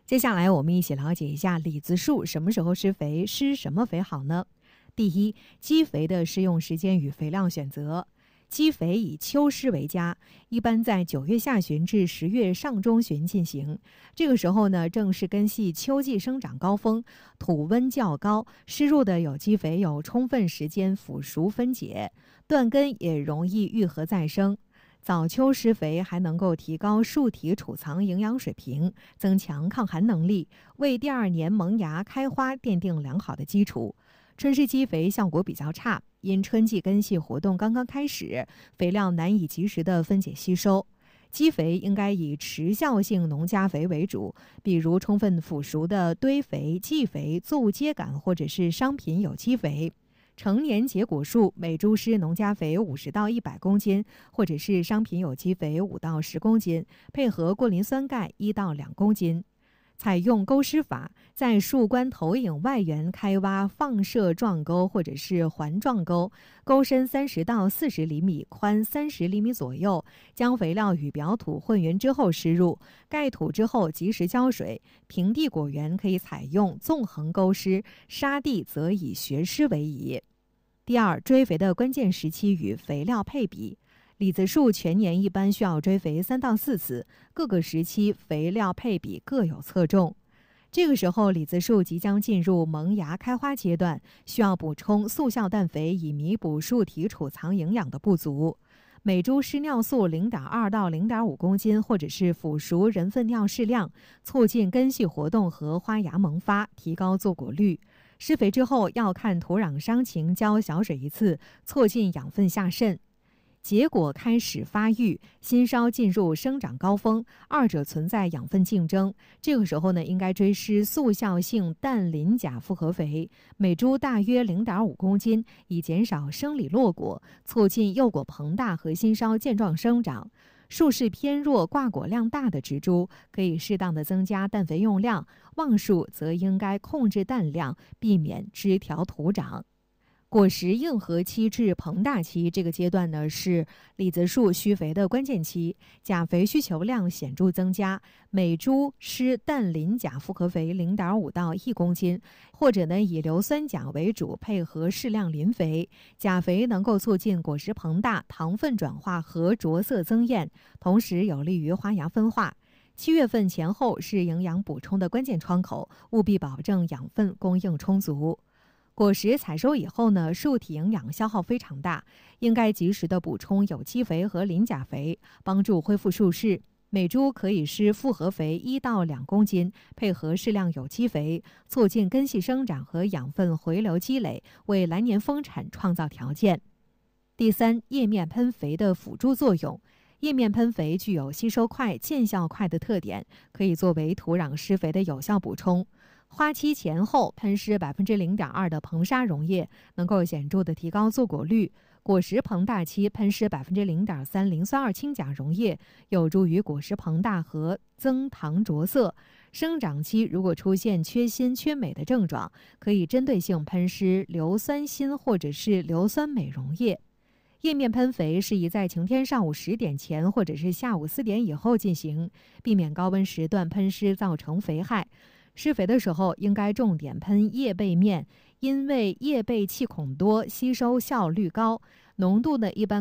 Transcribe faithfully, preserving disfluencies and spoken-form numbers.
接下来我们一起了解一下李子树什么时候施肥，施什么肥好呢？第一，基肥的施用时间与肥料选择。基肥以秋施为佳，一般在九月下旬至十月上中旬进行。这个时候呢，正是根系秋季生长高峰，土温较高，施入的有机肥有充分时间腐熟分解，断根也容易愈合再生。早秋施肥还能够提高树体储藏营养水平，增强抗寒能力，为第二年萌芽开花奠定良好的基础。春施基肥效果比较差，因春季根系活动刚刚开始，肥料难以及时的分解吸收。基肥应该以持效性农家肥为主，比如充分腐熟的堆肥、稷肥、作物秸秆或者是商品有机肥。成年结果树每株施农家肥五十到一百公斤，或者是商品有机肥五到十公斤，配合过磷酸钙一到两公斤。采用沟施法，在树冠投影外缘开挖放射状沟或者是环状沟，沟深三十到四十厘米，宽三十厘米左右。将肥料与表土混匀之后施入，盖土之后及时浇水。平地果园可以采用纵横沟施，沙地则以学施为宜。第二，追肥的关键时期与肥料配比。李子树全年一般需要追肥三到四次，各个时期肥料配比各有侧重。这个时候，李子树即将进入萌芽开花阶段，需要补充速效氮肥，以弥补树体储藏营养的不足。每株施尿素 零点二 到 零点五 公斤，或者是腐熟人粪尿适量，促进根系活动和花芽萌发，提高坐果率。施肥之后要看土壤伤情，浇小水一次，促进养分下渗。结果开始发育，新梢进入生长高峰，二者存在养分竞争。这个时候呢，应该追施速效性氮磷钾复合肥，每株大约 零点五 公斤，以减少生理落果，促进幼果膨大和新梢健壮生长。树势偏弱、挂果量大的植株，可以适当的增加氮肥用量；旺树则应该控制氮量，避免枝条徒长。果实硬核期至膨大期，这个阶段呢是李子树需肥的关键期，钾肥需求量显著增加，每株施氮磷钾复合肥 零点五 到一公斤，或者呢以硫酸钾为主，配合适量磷肥。钾肥能够促进果实膨大、糖分转化和着色增艳，同时有利于花芽分化。七月份前后是营养补充的关键窗口，务必保证养分供应充足。果实采收以后呢，树体营养消耗非常大，应该及时的补充有机肥和磷钾肥，帮助恢复树势。每株可以施复合肥一到两公斤，配合适量有机肥，促进根系生长和养分回流积累，为来年丰产创造条件。第三，叶面喷肥的辅助作用。叶面喷肥具有吸收快、见效快的特点，可以作为土壤施肥的有效补充。花期前后喷施 百分之零点二 的硼砂溶液，能够显著的提高坐果率；果实膨大期喷施 百分之零点三 磷酸二氢钾溶液，有助于果实膨大和增糖着色。生长期如果出现缺锌、缺镁的症状，可以针对性喷施硫酸锌或者是硫酸镁溶液。叶面喷肥适宜在晴天上午十点前或者是下午四点以后进行，避免高温时段喷施造成肥害。施肥的时候应该重点喷叶背面，因为叶背气孔多，吸收效率高，浓度呢一般